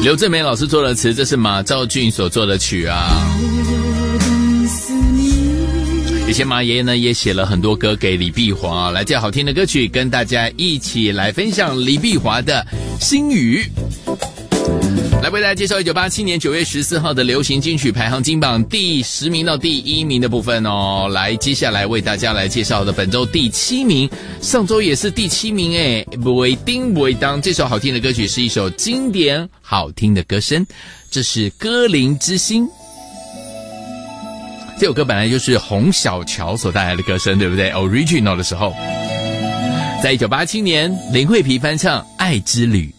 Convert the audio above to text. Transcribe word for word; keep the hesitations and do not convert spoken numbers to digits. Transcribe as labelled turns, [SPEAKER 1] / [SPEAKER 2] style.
[SPEAKER 1] 刘正梅老师做的词，这是马兆骏所做的曲啊。以前马爷爷呢也写了很多歌给李碧华，来这好听的歌曲跟大家一起来分享李碧华的心语。来为大家介绍一九八七年九月十四号的流行金曲排行金榜第十名到第一名的部分哦。来，接下来为大家来介绍的本周第七名，上周也是第七名诶，尾丁尾当。这首好听的歌曲是一首经典好听的歌声，这是《歌林之心》。这首歌本来就是洪小乔所带来的歌声，对不对 ？Original 的时候，在一九八七年，林慧萍翻唱《爱之旅》。